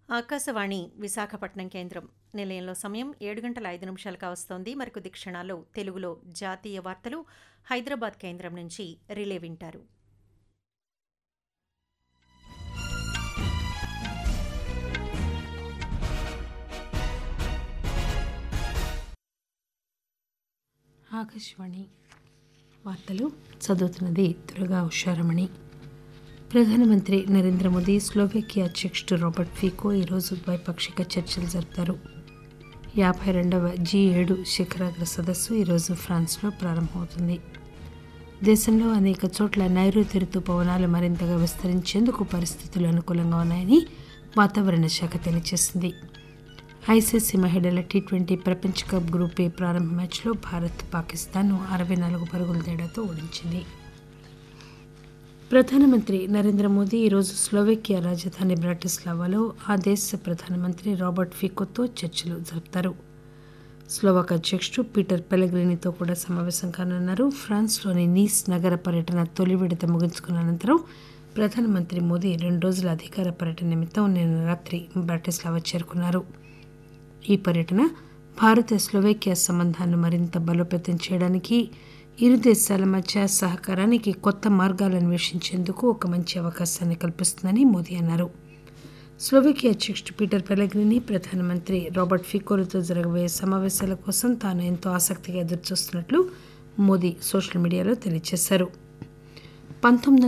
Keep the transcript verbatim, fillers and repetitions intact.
ఆకాశవాణి విశాఖపట్నం కేంద్రం నిలయంలో సమయం ఏడు గంటల ఐదు నిమిషాలు కావస్తోంది. మరికొద్ది క్షణాల్లో తెలుగులో జాతీయ వార్తలు హైదరాబాద్ కేంద్రం నుంచి రిలే వింటారు. ఆకాశవాణి వార్తలు చదువుతున్నది దుర్గా ఉషారమణి. ప్రధానమంత్రి నరేంద్ర మోదీ స్లోవేకియా అధ్యక్షుడు రాబర్ట్ ఫీకో ఈరోజు ద్వైపాక్షిక చర్చలు జరుపుతారు. యాభై రెండవ జీ ఏడు శిఖరాగ్ర సదస్సు ఈరోజు ఫ్రాన్స్లో ప్రారంభమవుతుంది. దేశంలో అనేక చోట్ల నైరుతి రుతుపవనాలు మరింతగా విస్తరించేందుకు పరిస్థితులు అనుకూలంగా ఉన్నాయని వాతావరణ శాఖ తెలియజేసింది. ఐసీసీ మహిళల టీ ట్వంటీ ప్రపంచ కప్ గ్రూప్ ఏ ప్రారంభ మ్యాచ్లో భారత్ పాకిస్తాన్ను అరవై నాలుగు పరుగుల తేడాతో ఓడించింది. ప్రధానమంత్రి నరేంద్ర మోదీ ఈరోజు స్లోవేకియా రాజధాని బ్రాటిస్లావాలో ఆ దేశ ప్రధానమంత్రి రాబర్ట్ ఫీకోతో చర్చలు జరుపుతారు. స్లోవాక్ అధ్యక్షుడు పీటర్ పెలెగ్రినీతో కూడా సమావేశం కానున్నారు. ఫ్రాన్స్లోని నీస్ నగర పర్యటన తొలి విడత ముగించుకున్న అనంతరం ప్రధానమంత్రి మోదీ రెండు రోజుల అధికార పర్యటన నిమిత్తం నిన్న రాత్రి బ్రాటిస్లావా చేరుకున్నారు. ఈ పర్యటన భారత స్లోవేకియా సంబంధాలను మరింత బలోపేతం చేయడానికి, ఇరు దేశాల మధ్య సహకారానికి కొత్త మార్గాలు అన్వేషించేందుకు ఒక మంచి అవకాశాన్ని కల్పిస్తుందని మోదీ అన్నారు. స్లోవేకియా అధ్యక్షుడు పీటర్ పెలెగ్రినీ ప్రధానమంత్రి రాబర్ట్ ఫీకోలతో జరగబోయే సమావేశాల కోసం తాను ఎంతో ఆసక్తిగా ఎదురుచూస్తున్నట్లు మోదీ సోషల్ మీడియాలో తెలియజేశారు. పంతొమ్మిది